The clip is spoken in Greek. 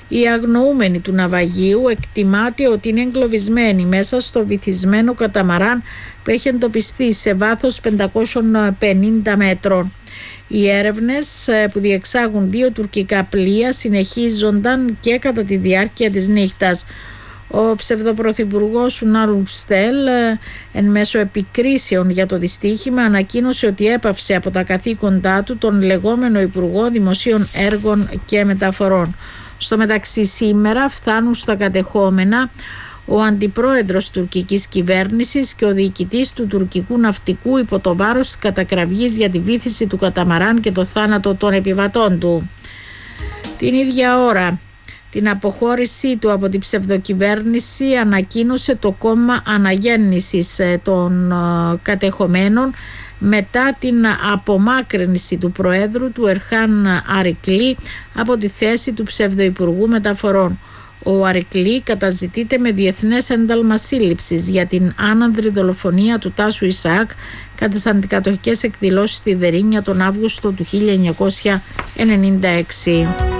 Η αγνοούμενη του ναυαγίου εκτιμάται ότι είναι εγκλωβισμένη μέσα στο βυθισμένο καταμαράν που έχει εντοπιστεί σε βάθος 550 μέτρων. Οι έρευνες που διεξάγουν 2 τουρκικά πλοία συνεχίζονταν και κατά τη διάρκεια της νύχτας. Ο ψευδοπρωθυπουργός Ουνάλ Στέλ, εν μέσω επικρίσεων για το δυστύχημα, ανακοίνωσε ότι έπαυσε από τα καθήκοντά του τον λεγόμενο Υπουργό Δημοσίων Έργων και Μεταφορών. Στο μεταξύ, σήμερα φτάνουν στα κατεχόμενα ο αντιπρόεδρος τουρκικής κυβέρνησης και ο διοικητής του τουρκικού ναυτικού υπό το βάρος της κατακραυγής για τη βύθιση του καταμαράν και το θάνατο των επιβατών του. Την ίδια ώρα, την αποχώρησή του από την ψευδοκυβέρνηση ανακοίνωσε το κόμμα αναγέννησης των κατεχομένων μετά την απομάκρυνση του Προέδρου του Ερχάν Αρικλή από τη θέση του ψευδοϊπουργού μεταφορών. Ο Αρικλή καταζητείται με διεθνές ένταλμα σύλληψης για την άνανδρη δολοφονία του Τάσου Ισαάκ κατά τις αντικατοχικές εκδηλώσεις στη Δερίνια τον Αύγουστο του 1996.